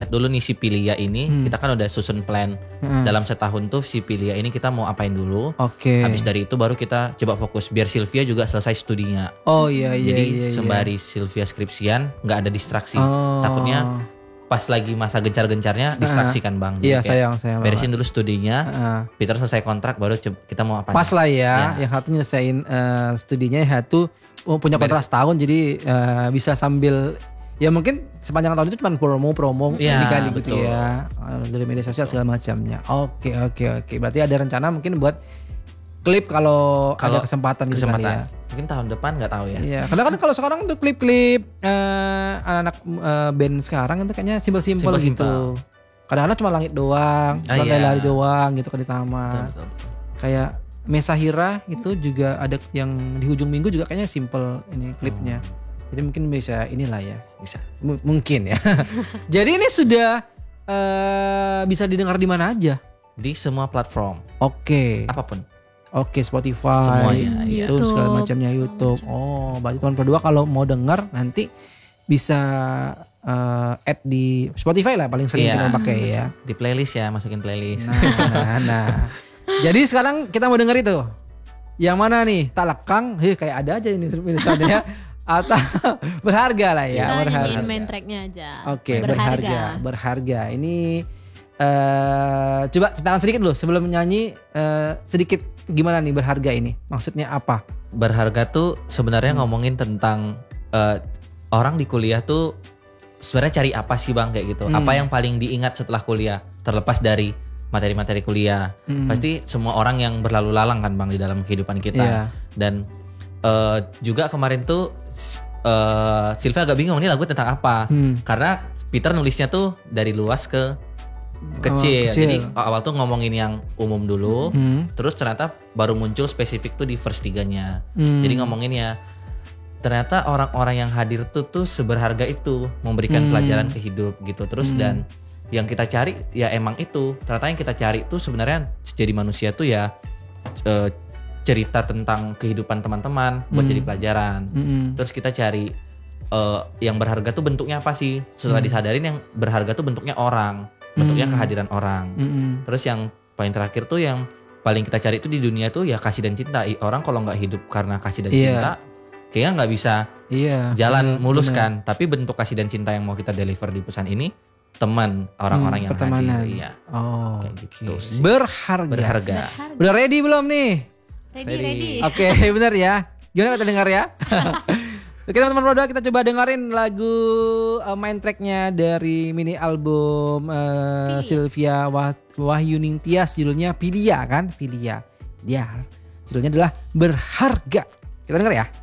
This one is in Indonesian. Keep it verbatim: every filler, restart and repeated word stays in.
lihat dulu nih si Pilia ini, hmm. kita kan udah susun plan hmm. dalam setahun tuh si Pilia ini kita mau apain dulu. Oke. Okay. Habis dari itu baru kita coba fokus biar Sylvia juga selesai studinya. Oh iya iya. Jadi iya, iya. sembari Sylvia skripsian nggak ada distraksi. Oh. Takutnya pas lagi masa gencar-gencarnya distraksi kan Bang. Jadi iya sayang sayang. Beresin dulu studinya. Uh. Peter selesai kontrak baru kita mau apa? Pas lah ya. ya. Yang satu nyelesain uh, studinya, yang satu oh, punya kontrak setahun jadi uh, bisa sambil ya mungkin sepanjang tahun itu cuma promo-promo ya, ini kali betul. gitu ya uh, dari media sosial segala macamnya. Oke oke oke. Berarti ada rencana mungkin buat klip kalau ada kesempatan gitu kali ya. Mungkin tahun depan nggak tahu ya. Iya. Karena kan kalau sekarang tuh klip-klip uh, anak-anak uh, band sekarang itu kayaknya simpel-simpel gitu. Kadang-kadang cuma langit doang, ah, lantai iya. lari doang gitu kan di taman. Betul, betul. Kayak Mesahira itu juga ada yang di ujung minggu juga kayaknya simple ini klipnya. Hmm. Jadi mungkin bisa inilah ya. Bisa. M- mungkin ya. Jadi ini sudah uh, bisa didengar di mana aja? Di semua platform. Oke. Okay. Apapun. Oke, okay, Spotify, semuanya, itu YouTube, segala macamnya YouTube. macam. Oh, berarti teman berdua kalau mau dengar nanti bisa uh, add di Spotify lah paling sering yeah. kita pakai ya. Di playlist ya, masukin playlist. Nah, nah, nah. Jadi sekarang kita mau denger itu. Yang mana nih? Tak lekang, heh kayak ada aja ini tulisannya. Atau berharga lah ya. Kita berharga. nyanyiin main tracknya aja. Oke, okay, berharga. Berharga. Ini uh, coba ceritakan sedikit dulu sebelum nyanyi uh, sedikit gimana nih berharga ini? Maksudnya apa? Berharga tuh sebenarnya hmm. ngomongin tentang uh, orang di kuliah tuh sebenarnya cari apa sih Bang kayak gitu. Hmm. Apa yang paling diingat setelah kuliah terlepas dari materi-materi kuliah. Hmm. Pasti semua orang yang berlalu lalang kan Bang di dalam kehidupan kita. Yeah. Dan uh, juga kemarin tuh uh, Sylvia agak bingung ini lagu tentang apa. Hmm. Karena Peter nulisnya tuh dari luas ke kecil. Oh, kecil. Jadi awal tuh ngomongin yang umum dulu. Hmm. Terus ternyata baru muncul spesifik tuh di verse tiganya. Hmm. Jadi ngomongin ya ternyata orang-orang yang hadir tuh tuh seberharga itu memberikan hmm. pelajaran ke hidup gitu. Terus hmm. dan yang kita cari ya emang itu. Ternyata yang kita cari tuh sebenarnya jadi manusia tuh ya e, cerita tentang kehidupan teman-teman buat hmm. jadi pelajaran. Hmm. Terus kita cari e, yang berharga tuh bentuknya apa sih? Setelah hmm. disadarin yang berharga tuh bentuknya orang, bentuknya hmm. kehadiran orang. Hmm. Terus yang paling terakhir tuh yang paling kita cari itu di dunia tuh ya kasih dan cinta. Orang kalau nggak hidup karena kasih dan yeah. cinta, kayaknya nggak bisa yeah, jalan bener, mulus bener. Kan. Tapi bentuk kasih dan cinta yang mau kita deliver di pesan ini teman orang-orang hmm, yang pertemanan. Hadir. Iya. Oh, kayak gitu okay. sih. Berharga. Berharga. Berharga. Udah ready belum nih? Ready, ready. Oke, okay, benar ya. Gimana kita dengar ya? Oke teman-teman berdua, kita coba dengerin lagu uh, main tracknya dari mini album uh, Sylvia Wah- Wahyuning Tias, judulnya Pilia kan? Pilia. Dia judulnya adalah Berharga. Kita denger ya.